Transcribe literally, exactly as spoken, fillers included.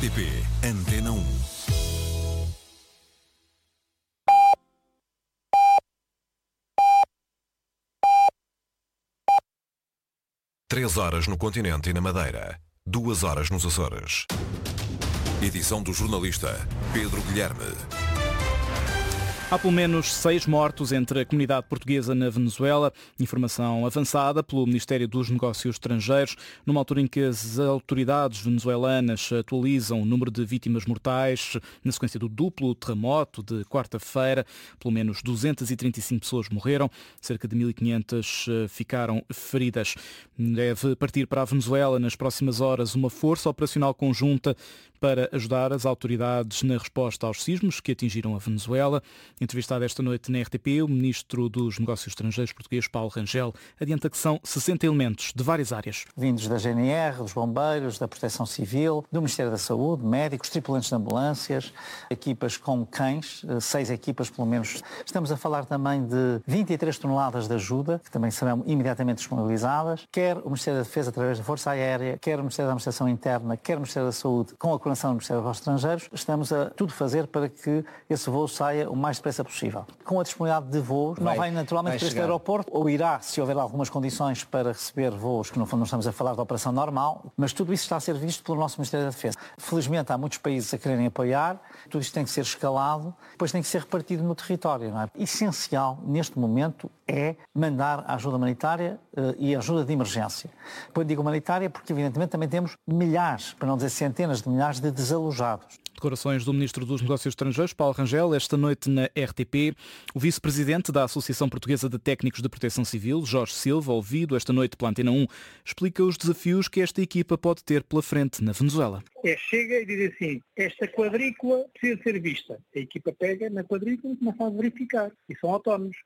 R T P Antena um. Três horas no continente e na Madeira. Duas horas nos Açores. Edição do jornalista Pedro Guilherme. Há pelo menos seis mortos entre a comunidade portuguesa na Venezuela. Informação avançada pelo Ministério dos Negócios Estrangeiros, numa altura em que as autoridades venezuelanas atualizam o número de vítimas mortais na sequência do duplo terremoto de quarta-feira. Pelo menos duzentas e trinta e cinco pessoas morreram, cerca de mil e quinhentas ficaram feridas. Deve partir para a Venezuela nas próximas horas uma força operacional conjunta para ajudar as autoridades na resposta aos sismos que atingiram a Venezuela. Entrevistado esta noite na R T P, o Ministro dos Negócios Estrangeiros português, Paulo Rangel, adianta que são sessenta elementos de várias áreas. Vindos da G N R, dos bombeiros, da Proteção Civil, do Ministério da Saúde, médicos, tripulantes de ambulâncias, equipas com cães, seis equipas pelo menos. Estamos a falar também de vinte e três toneladas de ajuda, que também serão imediatamente disponibilizadas, quer o Ministério da Defesa através da Força Aérea, quer o Ministério da Administração Interna, quer o Ministério da Saúde, com a coordenação do Ministério dos Negócios Estrangeiros. Estamos a tudo fazer para que esse voo saia o mais depressa possível. Com a disponibilidade de voos, vai, não vai naturalmente vai para este aeroporto, ou irá, se houver algumas condições para receber voos, que no fundo não estamos a falar de operação normal, mas tudo isso está a ser visto pelo nosso Ministério da Defesa. Felizmente há muitos países a quererem apoiar, tudo isto tem que ser escalado, depois tem que ser repartido no território. Não é? Essencial, neste momento, é mandar a ajuda humanitária uh, e a ajuda de emergência. Quando digo humanitária, porque evidentemente também temos milhares, para não dizer centenas de milhares de desalojados. Declarações do Ministro dos Negócios Estrangeiros, Paulo Rangel, esta noite na R T P. O Vice-Presidente da Associação Portuguesa de Técnicos de Proteção Civil, Jorge Silva, ouvido esta noite pela Antena um, explica os desafios que esta equipa pode ter pela frente na Venezuela. É, chega e diz assim, esta quadrícula precisa ser vista. A equipa pega na quadrícula e começa a verificar. E são autónomos.